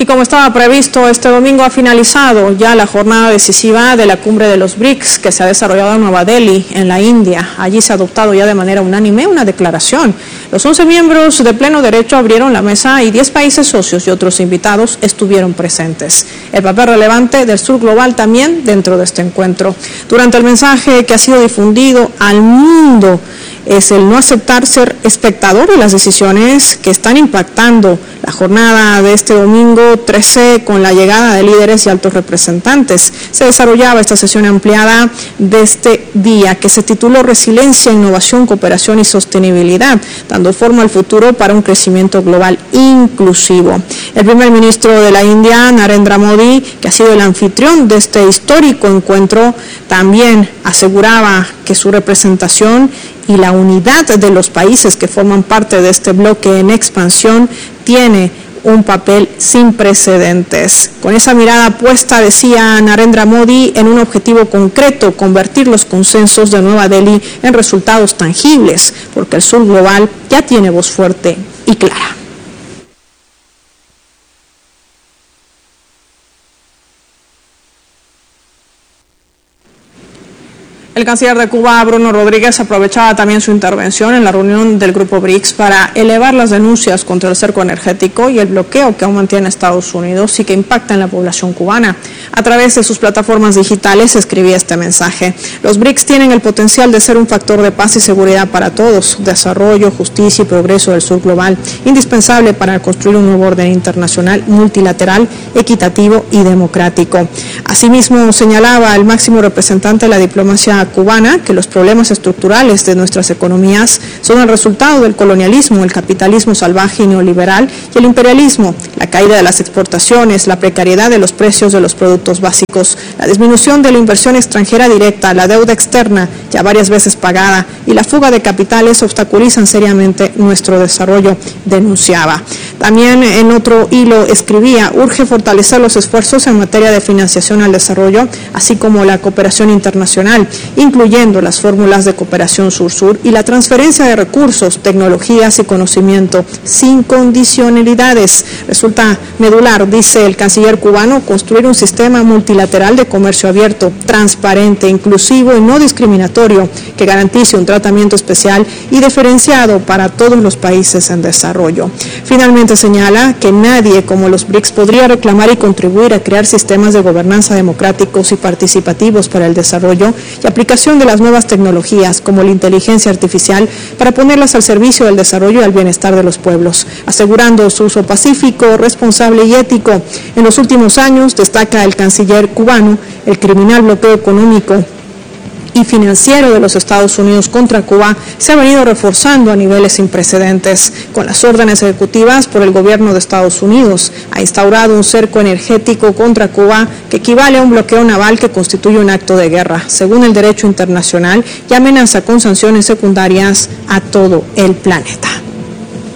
Y como estaba previsto, este domingo ha finalizado ya la jornada decisiva de la cumbre de los BRICS que se ha desarrollado en Nueva Delhi, en la India. Allí se ha adoptado ya de manera unánime una declaración. Los 11 miembros de pleno derecho abrieron la mesa y 10 países socios y otros invitados estuvieron presentes. El papel relevante del sur global también dentro de este encuentro. Durante el mensaje que ha sido difundido al mundo, es el no aceptar ser espectador de las decisiones que están impactando la jornada de este domingo 13 con la llegada de líderes y altos representantes. Se desarrollaba esta sesión ampliada de este día que se tituló Resiliencia, Innovación, Cooperación y Sostenibilidad, dando forma al futuro para un crecimiento global inclusivo. El primer ministro de la India, Narendra Modi, que ha sido el anfitrión de este histórico encuentro, también aseguraba que su representación y la unidad de los países que forman parte de este bloque en expansión tiene un papel sin precedentes. Con esa mirada puesta, decía Narendra Modi, en un objetivo concreto, convertir los consensos de Nueva Delhi en resultados tangibles, porque el sur global ya tiene voz fuerte y clara. El canciller de Cuba, Bruno Rodríguez, aprovechaba también su intervención en la reunión del Grupo BRICS para elevar las denuncias contra el cerco energético y el bloqueo que aún mantiene Estados Unidos y que impacta en la población cubana. A través de sus plataformas digitales escribía este mensaje. Los BRICS tienen el potencial de ser un factor de paz y seguridad para todos, desarrollo, justicia y progreso del sur global, indispensable para construir un nuevo orden internacional multilateral, equitativo y democrático. Asimismo, señalaba el máximo representante de la diplomacia cubana que los problemas estructurales de nuestras economías son el resultado del colonialismo, el capitalismo salvaje y neoliberal y el imperialismo, la caída de las exportaciones, la precariedad de los precios de los productos básicos, la disminución de la inversión extranjera directa, la deuda externa ya varias veces pagada y la fuga de capitales obstaculizan seriamente nuestro desarrollo, denunciaba. También en otro hilo escribía, urge fortalecer los esfuerzos en materia de financiación al desarrollo, así como la cooperación internacional, incluyendo las fórmulas de cooperación sur-sur y la transferencia de recursos, tecnologías y conocimiento sin condicionalidades. Resulta medular, dice el canciller cubano, construir un sistema multilateral de comercio abierto, transparente, inclusivo y no discriminatorio, que garantice un tratamiento especial y diferenciado para todos los países en desarrollo. Finalmente señala que nadie como los BRICS podría reclamar y contribuir a crear sistemas de gobernanza democráticos y participativos para el desarrollo y aplicación de las nuevas tecnologías como la inteligencia artificial para ponerlas al servicio del desarrollo y al bienestar de los pueblos, asegurando su uso pacífico, responsable y ético. En los últimos años, destaca el canciller cubano, el criminal bloqueo económico y financiero de los Estados Unidos contra Cuba se ha venido reforzando a niveles sin precedentes. Con las órdenes ejecutivas por el gobierno de Estados Unidos, ha instaurado un cerco energético contra Cuba que equivale a un bloqueo naval que constituye un acto de guerra, según el derecho internacional, y amenaza con sanciones secundarias a todo el planeta.